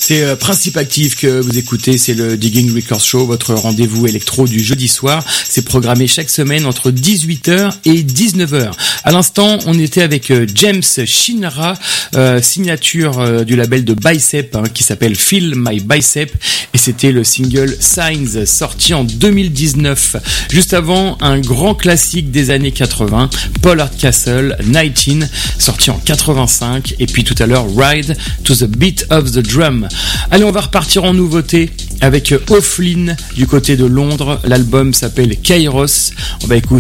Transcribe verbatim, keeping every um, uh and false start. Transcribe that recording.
C'est euh, Principe Actif que vous écoutez, c'est le Digging Records Show, votre rendez-vous électro du jeudi soir. C'est programmé chaque semaine entre dix-huit heures et dix-neuf heures. À l'instant, on était avec euh, James Shinra, euh, signature euh, du label de Bicep, hein, qui s'appelle Feel My Bicep, et c'était le single Signs, sorti en deux mille dix-neuf. Juste avant, un grand classique des années quatre-vingts, Paul Hardcastle, dix-neuf, sorti en quatre-vingt-cinq, et puis tout à l'heure, Ride to the Beat of the Drum. Allez, on va repartir en nouveauté avec Offline du côté de Londres. L'album s'appelle Kairos. On va écouter